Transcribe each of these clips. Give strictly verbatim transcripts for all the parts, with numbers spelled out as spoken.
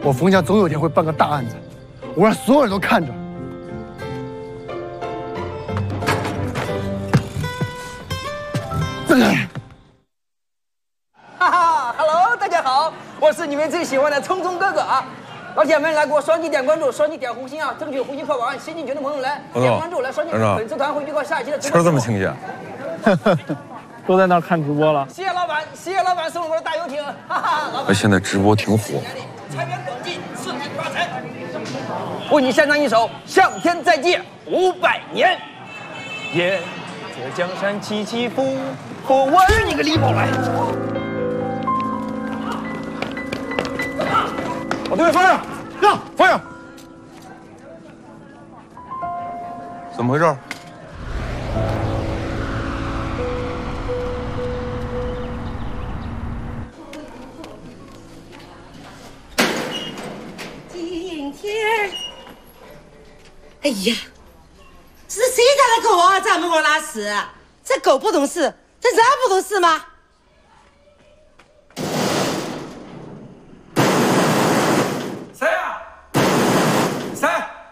我冯家总有一天会办个大案子，我让所有人都看着。 哈哈 ，Hello， 大家好，我是你们最喜欢的聪聪哥哥啊！老铁们来给我双击点关注，双击点红心啊，争取红心破万！新进群的朋友来点关注，来双击。粉丝团会预告下一期的直播。 词这么清晰？ 都在那儿看直播了。 谢谢老板，谢谢老板送我的大游艇，哈哈！老板， 现在直播挺火。 财源广进，四季发财。为你献上一首《向天再借五百年》。沿着江山起起伏伏，我日你个李宝来！ 往对面方向，让方向。怎么回事？ 今天，哎呀，是谁家的狗啊？在门口拉屎？这狗不懂事，这人不懂事吗？ 谁啊？谁？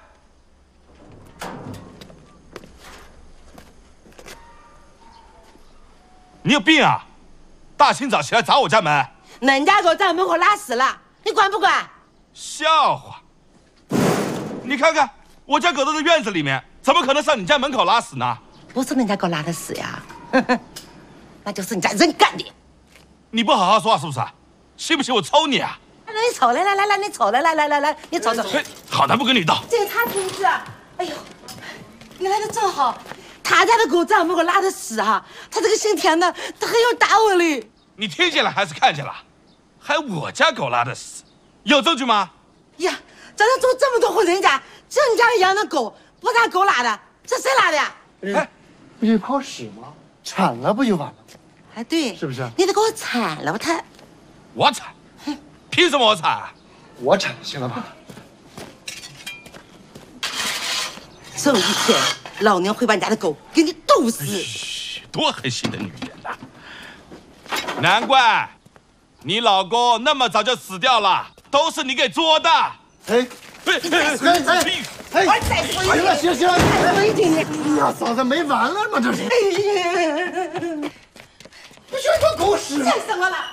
你有病啊！大清早起来砸我家门！ 人家狗在门口拉屎了，你管不管？ 笑话！你看看，我家狗都在院子里面，怎么可能上你家门口拉屎呢？ 不是人家狗拉的屎呀，那就是你家人干的。 你不好好说话是不是？信不信我抽你啊？ 来，你瞅，来来来来，你瞅，来来来来来，你瞅瞅。 好的，不跟你斗。 警察同志，哎呦，你来的正好，他家的狗在门口拉的屎啊，他这个姓田的，他还要打我嘞。 你听见了还是看见了？还我家狗拉的屎，有证据吗？ 呀，咱这住这么多户人家，就你家里养的狗，不是他狗拉的，这谁拉的呀？ 哎，不就一泡屎吗？铲了不就完了？ 哎，对， 是不是？ 你得给我铲了吧，他。 我铲？凭什么我铲？ 我铲行了吧？ 总有一天，老娘会把你家的狗给你毒死。 多狠心的女人呐！难怪你老公那么早就死掉了，都是你给作的。 哎哎哎哎哎！行了行行了， 我一听你， 哎呀，嫂子没完了吗？这是！不是说狗屎！ 气死我了！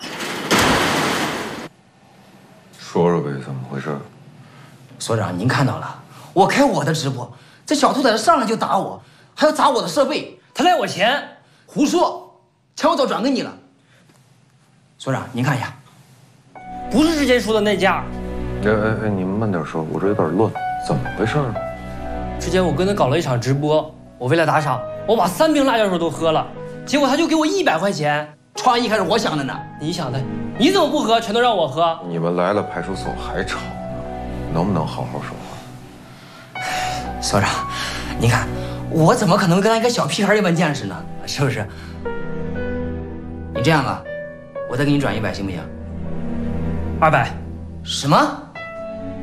说说呗，怎么回事？ 所长，您看到了，我开我的直播，这小兔崽子上来就打我，还要砸我的设备，他赖我钱，胡说，钱我早转给你了。所长，您看一下， 不是之前说的那家。 哎哎哎，你们慢点说，我这有点乱，怎么回事啊？ 之前我跟他搞了一场直播，我为了打赏，我把三瓶辣椒水都喝了，结果他就给我一百块钱。 创意还是我想的呢， 你想的，你怎么不喝，全都让我喝？ 你们来了派出所还吵呢，能不能好好说话？ 所长，您看，我怎么可能跟他一个小屁孩一般见识呢？是不是？你这样啊，我再给你转一百，行不行？ 二百。 什么？